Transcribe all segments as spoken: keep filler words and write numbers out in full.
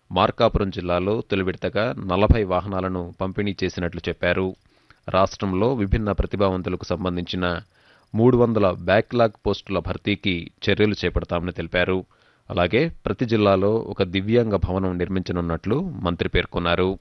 మార్కాపురం జిల్లాలో తొలి విడతగా నలభై వాహనాలను పంపిణీ చేసినట్లు చెప్పారు. రాష్ట్రంలో విభిన్న ప్రతిభావంతులకు సంబంధించిన మూడు వందల బ్యాక్లాగ్ పోస్టుల భర్తీకి చర్యలు చేపడతామని తెలిపారు. అలాగే ప్రతి జిల్లాలో ఒక దివ్యాంగ భవనం నిర్మించనున్నట్లు మంత్రి పేర్కొన్నారు.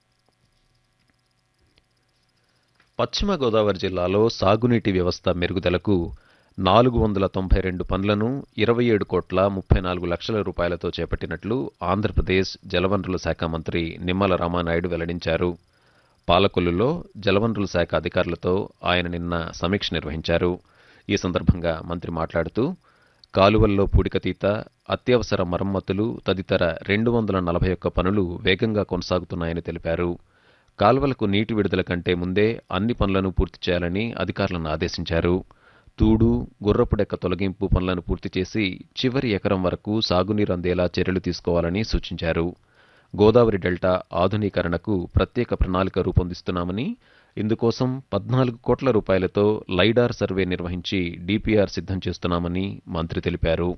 పశ్చిమ గోదావరి జిల్లాలో సాగునీటి వ్యవస్థ మెరుగుదలకు నాలుగు వందల తొంభై రెండు పనులను ఇరవై ఏడు కోట్ల ముప్పై నాలుగు లక్షల రూపాయలతో చేపట్టినట్లు ఆంధ్రప్రదేశ్ జలవనరుల శాఖ మంత్రి నిమ్మల రామానాయుడు వెల్లడించారు. పాలకొల్లులో జలవనరుల శాఖ అధికారులతో ఆయన నిన్న సమీక్ష నిర్వహించారు. ఈ సందర్భంగా మంత్రి మాట్లాడుతూ కాలువల్లో పూడికతీత, అత్యవసర మరమ్మతులు తదితర రెండు వందల నలభై ఒక్క పనులు వేగంగా కొనసాగుతున్నాయని తెలిపారు. కాలువలకు నీటి విడుదల కంటే ముందే అన్ని పనులను పూర్తి చేయాలని అధికారులను ఆదేశించారు. తూడు, గుర్రపుడెక్క తొలగింపు పనులను పూర్తి చేసి చివరి ఎకరం వరకు సాగునీరు అందేలా చర్యలు తీసుకోవాలని సూచించారు. గోదావరి డెల్టా ఆధునీకరణకు ప్రత్యేక ప్రణాళిక రూపొందిస్తున్నామని, ఇందుకోసం పద్నాలుగు కోట్ల రూపాయలతో లైడార్ సర్వే నిర్వహించి డీపీఆర్ సిద్ధం చేస్తున్నామని మంత్రి తెలిపారు.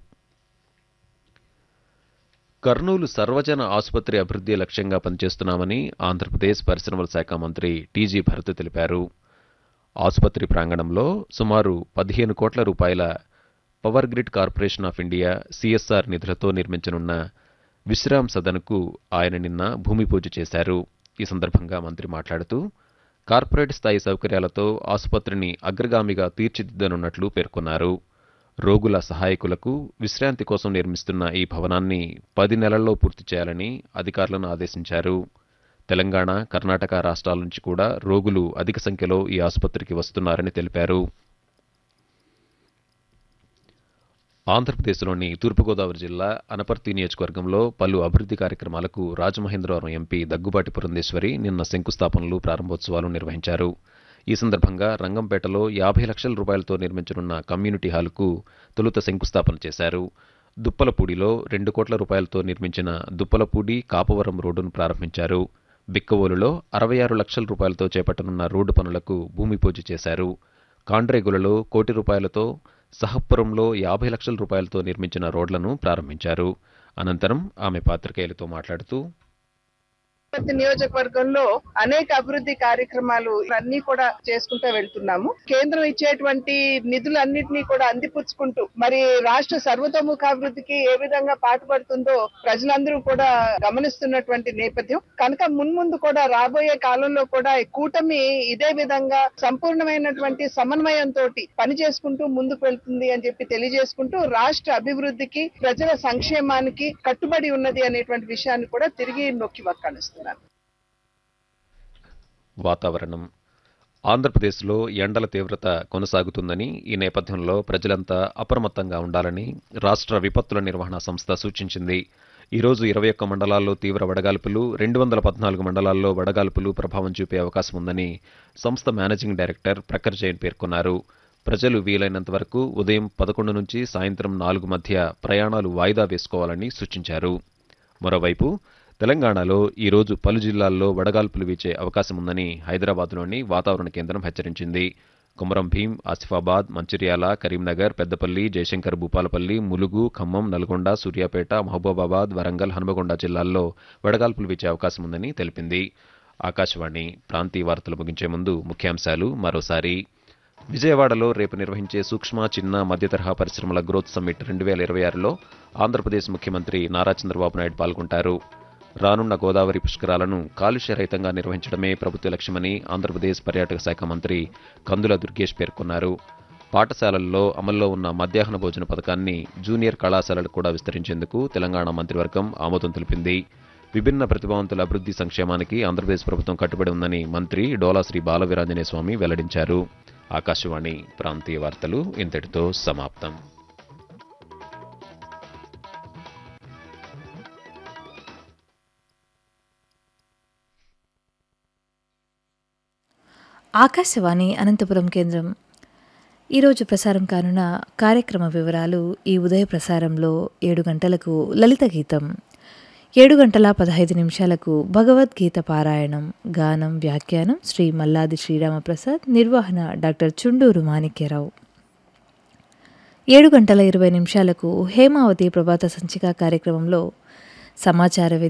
కర్నూలు సర్వజన ఆసుపత్రి అభివృద్ధి లక్ష్యంగా పనిచేస్తున్నామని ఆంధ్రప్రదేశ్ పరిశ్రమల శాఖ మంత్రి టీజీ భరత్ తెలిపారు. ఆసుపత్రి ప్రాంగణంలో సుమారు పదిహేను కోట్ల రూపాయల power grid corporation of India CSR నిధులతో నిర్మించనున్న విశ్రామ్ సదన్కు ఆయన నిన్న భూమి పూజ చేశారు. ఈ సందర్భంగా మంత్రి మాట్లాడుతూ కార్పొరేట్ స్థాయి సౌకర్యాలతో ఆసుపత్రిని అగ్రగామిగా తీర్చిదిద్దనున్నట్లు పేర్కొన్నారు. రోగుల సహాయకులకు విశ్రాంతి కోసం నిర్మిస్తున్న ఈ భవనాన్ని పది నెలల్లో పూర్తి చేయాలని అధికారులను ఆదేశించారు. తెలంగాణ, కర్ణాటక రాష్ట్రాల నుంచి కూడా రోగులు అధిక సంఖ్యలో ఈ ఆసుపత్రికి వస్తున్నారని తెలిపారు. ఆంధ్రప్రదేశ్లోని తూర్పుగోదావరి జిల్లా అనపర్తి నియోజకవర్గంలో పలు అభివృద్ధి కార్యక్రమాలకు రాజమహేంద్రవరం ఎంపీ దగ్గుబాటి పురంధేశ్వరి నిన్న శంకుస్థాపనలు, ప్రారంభోత్సవాలు నిర్వహించారు. ఈ సందర్భంగా రంగంపేటలో యాభై లక్షల రూపాయలతో నిర్మించనున్న కమ్యూనిటీ హాల్కు తొలుత శంకుస్థాపన చేశారు. దుప్పలపూడిలో రెండు కోట్ల రూపాయలతో నిర్మించిన దుప్పలపూడి కాపవరం రోడ్డును ప్రారంభించారు. బిక్కవోలులో అరవై ఆరు లక్షల రూపాయలతో చేపట్టనున్న రోడ్డు పనులకు భూమి పూజ చేశారు. కాండ్రేగులలో కోటి రూపాయలతో, సహపురంలో యాభై లక్షల రూపాయలతో నిర్మించిన రోడ్లను ప్రారంభించారు. అనంతరం ఆమె పాత్రికేయులతో మాట్లాడుతూ ప్రతి నియోజకవర్గంలో అనేక అభివృద్ధి కార్యక్రమాలు అన్ని కూడా చేసుకుంటూ వెళ్తున్నాము. కేంద్రం ఇచ్చేటువంటి నిధులన్నింటినీ కూడా అందిపుచ్చుకుంటూ మరి రాష్ట్ర సర్వతోముఖాభివృద్ధికి ఏ విధంగా పాటుపడుతుందో ప్రజలందరూ కూడా గమనిస్తున్నటువంటి నేపథ్యం కనుక మున్ముందు కూడా రాబోయే కాలంలో కూడా కూటమి ఇదే విధంగా సంపూర్ణమైనటువంటి సమన్వయంతో పని చేసుకుంటూ ముందుకు వెళ్తుంది అని చెప్పి తెలియజేసుకుంటూ రాష్ట్ర అభివృద్ధికి, ప్రజల సంక్షేమానికి కట్టుబడి ఉన్నది అనేటువంటి విషయాన్ని కూడా తిరిగి నొక్కి వక్కాణిస్తుంది. వాతావరణం. ఆంధ్రప్రదేశ్లో ఎండల తీవ్రత కొనసాగుతుందని, ఈ నేపథ్యంలో ప్రజలంతా అప్రమత్తంగా ఉండాలని రాష్ట్ర విపత్తుల నిర్వహణ సంస్థ సూచించింది. ఈరోజు ఇరవై ఒక్క మండలాల్లో తీవ్ర వడగాల్పులు, రెండు వందల పద్నాలుగు మండలాల్లో వడగాల్పులు ప్రభావం చూపే అవకాశం ఉందని సంస్థ మేనేజింగ్ డైరెక్టర్ ప్రఖర్ జైన్ పేర్కొన్నారు. ప్రజలు వీలైనంత వరకు ఉదయం పదకొండు నుంచి సాయంత్రం నాలుగు మధ్య ప్రయాణాలు వాయిదా వేసుకోవాలని సూచించారు. మరోవైపు తెలంగాణలో ఈరోజు పలు జిల్లాల్లో వడగాల్పులు వీచే అవకాశం ఉందని హైదరాబాద్లోని వాతావరణ కేంద్రం హెచ్చరించింది. కొమరం భీం, ఆసిఫాబాద్, మంచిర్యాల, కరీంనగర్, పెద్దపల్లి, జయశంకర్ భూపాలపల్లి, ములుగు, ఖమ్మం, నల్గొండ, సూర్యాపేట, మహబూబాబాద్, వరంగల్, హన్మకొండ జిల్లాల్లో వడగాల్పులు వీచే అవకాశం ఉందని తెలిపింది. ఆకాశవాణి ప్రాంతీయ వార్తలు ముగించే ముందు ముఖ్యాంశాలు మరోసారి. విజయవాడలో రేపు నిర్వహించే సూక్ష్మ, చిన్న, మధ్యతరహా పరిశ్రమల గ్రోత్ సమ్మిట్ రెండు వేల ఇరవై ఆరులో ఆంధ్రప్రదేశ్ ముఖ్యమంత్రి నారా చంద్రబాబు నాయుడు పాల్గొంటారు. రానున్న గోదావరి పుష్కరాలను కాలుష్య రహితంగా నిర్వహించడమే ప్రభుత్వ లక్ష్యమని ఆంధ్రప్రదేశ్ పర్యాటక శాఖ మంత్రి కందుల దుర్గేష్ పేర్కొన్నారు. పాఠశాలల్లో అమల్లో ఉన్న మధ్యాహ్న భోజన పథకాన్ని జూనియర్ కళాశాలలకు కూడా విస్తరించేందుకు తెలంగాణ మంత్రివర్గం ఆమోదం తెలిపింది. విభిన్న ప్రతిభావంతుల అభివృద్ధి సంక్షేమానికి ఆంధ్రప్రదేశ్ ప్రభుత్వం కట్టుబడి ఉందని మంత్రి డోలా శ్రీ బాలవీరాంజనేయ స్వామి వెల్లడించారు. ఆకాశవాణి ప్రాంతీయ వార్తలు ఇంతటితో సమాప్తం. ఆకాశవాణి అనంతపురం కేంద్రం. ఈరోజు ప్రసారం కానున్న కార్యక్రమ వివరాలు ఈ ఉదయ ప్రసారంలో ఏడు గంటలకు లలిత గీతం, ఏడు గంటల పదహైదు నిమిషాలకు భగవద్గీత పారాయణం, గానం, వ్యాఖ్యానం శ్రీ మల్లాది శ్రీరామప్రసాద్, నిర్వహణ డాక్టర్ చుండూరు మాణిక్యరావు. ఏడు గంటల ఇరవై నిమిషాలకు హేమావతి ప్రభాత సంచిక కార్యక్రమంలో సమాచార